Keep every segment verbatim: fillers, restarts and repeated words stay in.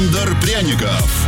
Дар пряников.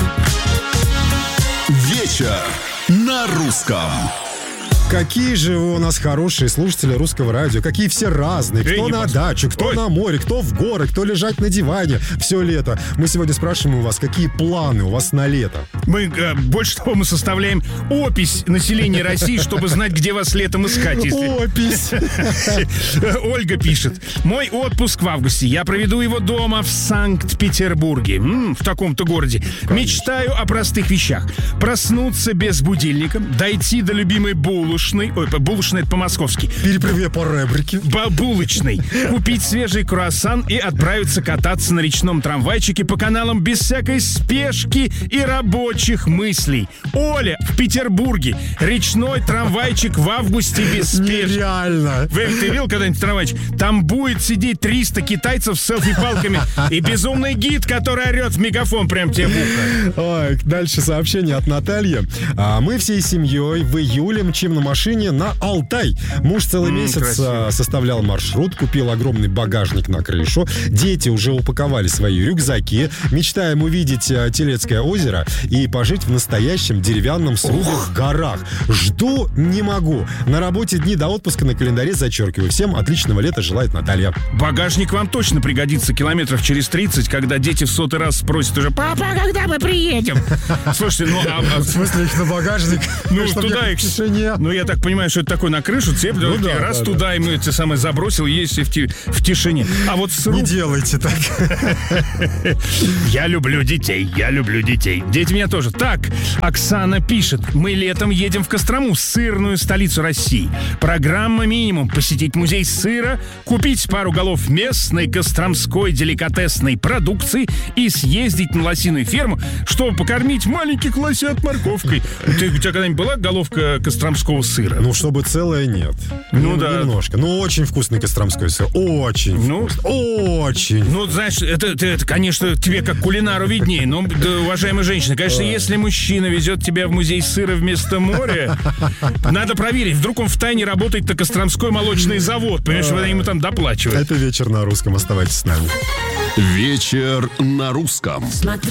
Вечер на русском. Какие же вы у нас хорошие слушатели русского радио. Какие все разные. Кто на даче, кто Ой. на море, кто в горы, кто лежать на диване все лето. Мы сегодня спрашиваем у вас, какие планы у вас на лето. Мы, э, больше того, мы составляем опись населения России, чтобы знать, где вас летом искать. если- Опись. Ольга пишет. Мой отпуск в августе. Я проведу его дома в Санкт-Петербурге. М, в таком-то городе. Мечтаю о простых вещах. Проснуться без будильника, дойти до любимой булочной. Ой, булочная — это по-московски. Перепрыгивая по ребрике. Булочной. Купить свежий круассан и отправиться кататься на речном трамвайчике по каналам без всякой спешки и рабочих мыслей. Оля, в Петербурге. Речной трамвайчик в августе без спешки. Нереально. Вы, ты видел когда-нибудь трамвайчик? Там будет сидеть триста китайцев с селфи-палками и безумный гид, который орет в мегафон прям тебе в ухо. Ой, дальше сообщение от Натальи. А, мы всей семьей в июле мчим на машине на Алтай. Муж целый М, месяц красиво. а, составлял маршрут, купил огромный багажник на крышу. Дети уже упаковали свои рюкзаки. Мечтаем увидеть а, Телецкое озеро и пожить в настоящем деревянном сруде в горах. Жду, не могу. На работе дни до отпуска на календаре зачеркиваю. Всем отличного лета желает Наталья. Багажник вам точно пригодится километров через тридцать, когда дети в сотый раз спросят уже: «Папа, когда мы приедем?» Слушайте, ну... а- а- В смысле, их на багажник? Ну, Чтоб туда ехать их... в тишине. Ну, я так понимаю, что это такое на крышу цеплю, Ну да, раз да, туда, и мы те самые забросил, есть в, ти- в тишине. А вот сруб... Не делайте так. Я люблю детей, я люблю детей. Дети меня тоже. Так, Оксана пишет. Мы летом едем в Кострому, сырную столицу России. Программа минимум: посетить музей сыра, купить пару голов местной костромской деликатесной продукции и съездить на лосиную ферму, чтобы покормить маленьких лосят морковкой. Ты, у тебя когда-нибудь была головка костромского сыра? Ну, чтобы целое, нет. Ну Нем- да. Немножко. Ну, очень вкусный костромской сыр. Очень Ну, вкусный. Очень. Ну, знаешь, это, это, это, конечно, тебе как кулинару виднее. Но, да, уважаемая женщина, конечно, если мужчина везет тебя в музей сыра вместо моря, надо проверить. Вдруг он втайне работает на Костромской молочный завод. Понимаешь, вы ему там доплачивают. Это вечер на русском. Оставайтесь с нами. Вечер на русском. Смотри